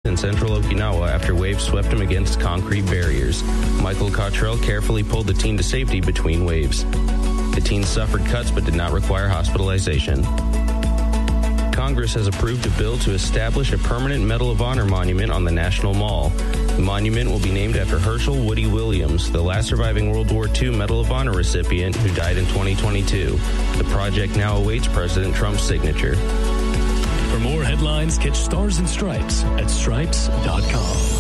in central Okinawa after waves swept him against concrete barriers. Michael Cottrell carefully pulled the teen to safety between waves. The teen suffered cuts but did not require hospitalization. Congress has approved a bill to establish a permanent Medal of Honor monument on the National Mall. The monument will be named after Herschel Woody Williams, the last surviving World War II Medal of Honor recipient who died in 2022. The project now awaits President Trump's signature. For more headlines, catch Stars and Stripes at stripes.com.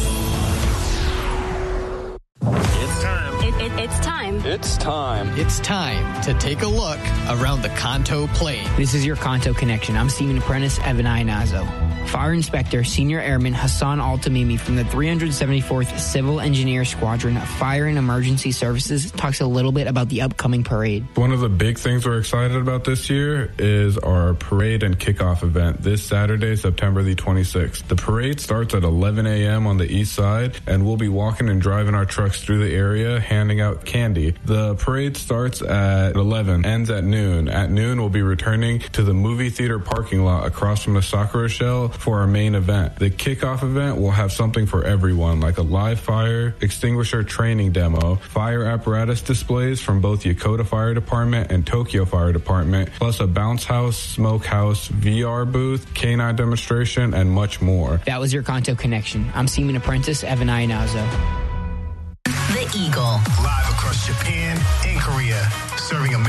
It's time to take a look around the Kanto Plain. This is your Kanto Connection. I'm Seaman Apprentice Evan Ionazo. Fire Inspector Senior Airman Hassan Al-Tamimi from the 374th Civil Engineer Squadron of Fire and Emergency Services talks a little bit about the upcoming parade. One of the big things we're excited about this year is our parade and kickoff event this Saturday, September the 26th. The parade starts at 11 a.m. on the east side, and we'll be walking and driving our trucks through the area, handing out candy. The parade starts at 11, ends at noon. At noon, we'll be returning to the movie theater parking lot across from the Sakura Shell for our main event. The kickoff event will have something for everyone, like a live fire extinguisher training demo, fire apparatus displays from both Yokota Fire Department and Tokyo Fire Department, plus a bounce house, smoke house, VR booth, canine demonstration, and much more. That was your Kanto Connection. I'm Seaman Apprentice Evan Ionazo. The Eagle. Live across Japan and Korea, serving America.